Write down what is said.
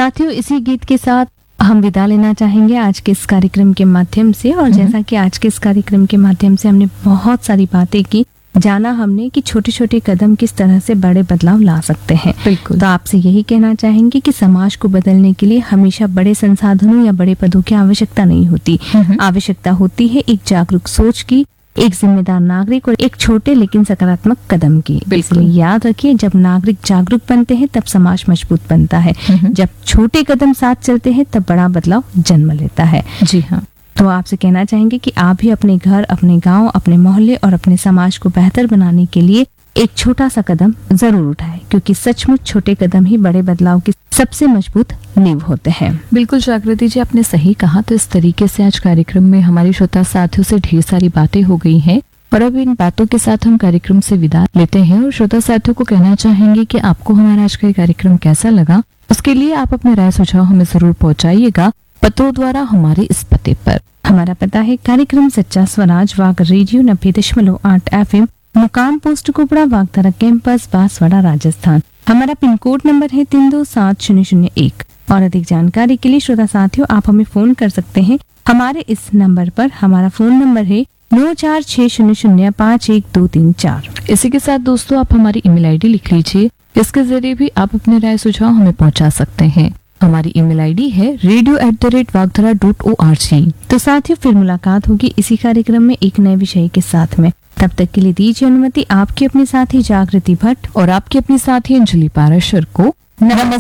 साथियों, इसी गीत के साथ हम विदा लेना चाहेंगे आज के इस कार्यक्रम के माध्यम से। और जैसा कि आज के इस कार्यक्रम के माध्यम से हमने बहुत सारी बातें की, जाना हमने कि छोटे छोटे कदम किस तरह से बड़े बदलाव ला सकते हैं। बिल्कुल। तो आपसे यही कहना चाहेंगे कि समाज को बदलने के लिए हमेशा बड़े संसाधनों या बड़े पदों की आवश्यकता नहीं होती। आवश्यकता होती है एक जागरूक सोच की, एक जिम्मेदार नागरिक और एक छोटे लेकिन सकारात्मक कदम की। इसलिए याद रखिए, जब नागरिक जागरूक बनते हैं तब समाज मजबूत बनता है। जब छोटे कदम साथ चलते हैं तब बड़ा बदलाव जन्म लेता है। जी हाँ। तो आपसे कहना चाहेंगे कि आप भी अपने घर, अपने गांव, अपने मोहल्ले और अपने समाज को बेहतर बनाने के लिए एक छोटा सा कदम जरूर उठाएं, क्योंकि सचमुच छोटे कदम ही बड़े बदलाव की सबसे मजबूत नींव होते हैं। बिल्कुल जागृति जी, आपने सही कहा। तो इस तरीके से आज कार्यक्रम में हमारी श्रोता साथियों से ढेर सारी बातें हो गई हैं और अब इन बातों के साथ हम कार्यक्रम से विदा लेते हैं और श्रोता साथियों को कहना चाहेंगे कि आपको हमारा आज का ये कार्यक्रम कैसा लगा, उसके लिए आप अपने राय सुझाव हमें जरूर पहुँचाइएगा पत्रों द्वारा हमारे इस पते पर। हमारा पता है कार्यक्रम सच्चा स्वराज वाग रेडियो 90.8 FM, मुकाम पोस्ट कुपड़ा, वागधारा कैंपस, बांसवाड़ा, राजस्थान। हमारा पिन कोड नंबर है 327001। और अधिक जानकारी के लिए श्रोता साथियों आप हमें फोन कर सकते हैं हमारे इस नंबर पर। हमारा फोन नंबर है 9460051234। इसी के साथ दोस्तों आप हमारी ईमेल आईडी लिख लीजिए, इसके जरिए भी आप अपने राय सुझाव हमें पहुंचा सकते हैं। हमारी ईमेल आईडी है radio@vagdhara.org। तो साथियों फिर मुलाकात होगी इसी कार्यक्रम में एक नए विषय के साथ में। तब तक के लिए दीजिए अनुमति आपकी अपनी साथी जागृति भट्ट और आपकी अपनी साथी अंजलि पाराशर को। नमस्कार।